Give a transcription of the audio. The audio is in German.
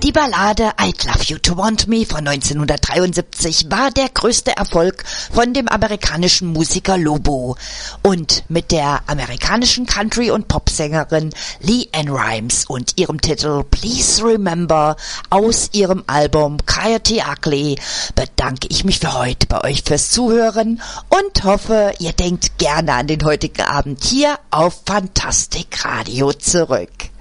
Die Ballade I'd Love You to Want Me von 1973 war der größte Erfolg von dem amerikanischen Musiker Lobo und mit der amerikanischen Country- und Popsängerin LeAnn Rimes und ihrem Titel Please Remember aus ihrem Album Coyote Ugly bedanke ich mich für heute bei euch fürs Zuhören und hoffe, ihr denkt gerne an den heutigen Abend hier auf Fantastik Radio zurück.